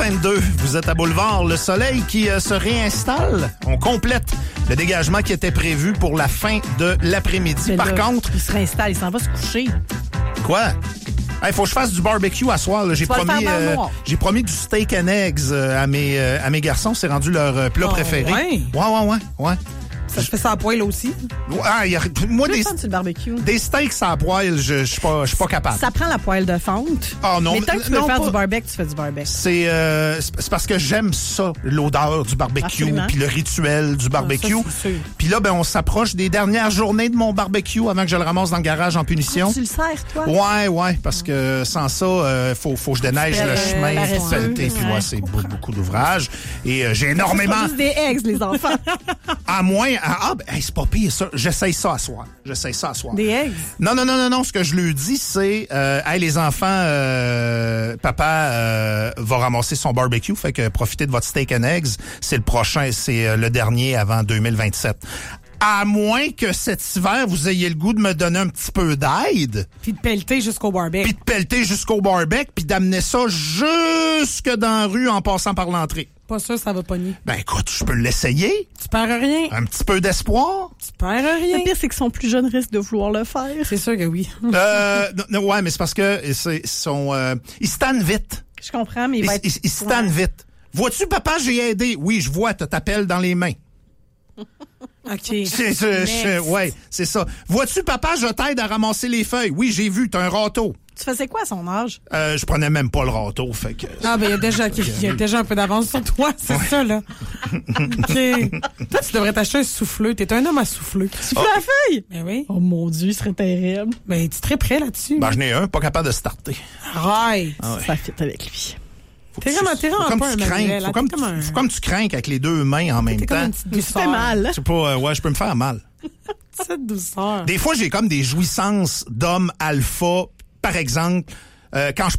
8h22, vous êtes à Boulevard. Le soleil qui se réinstalle. On complète le dégagement qui était prévu pour la fin de l'après-midi. Mais Par là, contre... il se réinstalle, il s'en va se coucher. Quoi? Il faut que je fasse du barbecue à soir. Là. J'ai promis du steak and eggs à mes garçons. C'est rendu leur plat préféré. Ouais. Ça se fait ça à poêle aussi. Moi, le barbecue. Des steaks à poêle, je suis pas capable. Ça prend la poêle de fonte. Oh non, mais tant que tu veux faire du barbecue, tu fais du barbecue. C'est parce que j'aime ça, l'odeur du barbecue, puis le rituel du barbecue. Puis là, on s'approche des dernières journées de mon barbecue avant que je le ramasse dans le garage en punition. Tu le sers, toi? Ouais, parce que sans ça, faut que je déneige le chemin, faut pelleter, puis c'est beaucoup d'ouvrage. Et j'ai énormément... C'est juste des eggs, les enfants. À moins... c'est pas pire, ça. J'essaye ça à soir. Des eggs? Non. Ce que je lui dis, c'est... les enfants, papa va ramasser son barbecue, fait que profitez de votre steak and eggs. C'est le prochain, c'est le dernier avant 2027. À moins que cet hiver, vous ayez le goût de me donner un petit peu d'aide. Puis de pelleter jusqu'au barbecue. Puis d'amener ça jusque dans la rue en passant par l'entrée. Pas sûr, ça va pogner. Écoute, je peux l'essayer. Tu perds rien. Un petit peu d'espoir. Tu perds rien. Le pire, c'est qu'ils sont plus jeunes, risquent de vouloir le faire. C'est sûr que oui. Ouais, mais c'est parce que ils se tannent vite. Je comprends, mais ils se tannent vite. Vois-tu, papa, j'ai aidé. Oui, je vois, t'as ta pelle dans les mains. OK. Ouais, c'est ça. Vois-tu, papa, je t'aide à ramasser les feuilles. Oui, j'ai vu, t'as un râteau. Tu faisais quoi à son âge? Je prenais même pas le râteau, fait que... il y a déjà un peu d'avance sur toi, c'est ça, là. OK. Toi, tu devrais t'acheter un souffleux. T'es un homme à souffleux. Souffler à la feuille? Ben oui. Oh mon Dieu, ce serait terrible. Ben, tu es très prêt là-dessus. Je n'ai un, pas capable de starter. Arrête. Ça fit avec lui. T'es vraiment un peu un manuel. Faut comme tu crains avec les deux mains en même temps. Comme une petite douceur. Tu fais mal. Je sais pas, je peux me faire mal. Cette douceur. Des fois, j'ai comme des jouissances d'homme alpha. Par exemple, quand je